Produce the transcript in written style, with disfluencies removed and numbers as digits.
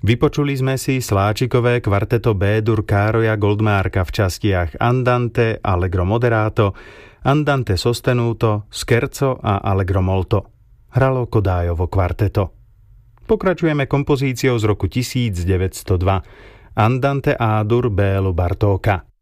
Vypočuli sme si Sláčikové kvarteto B-dur Károja Goldmárka v častiach Andante, Allegro moderato, Andante sostenuto, Scherzo a Allegro molto. Hralo Kodájovo kvarteto. Pokračujeme kompozíciou z roku 1902 Andante A-dur Bélu Bartóka.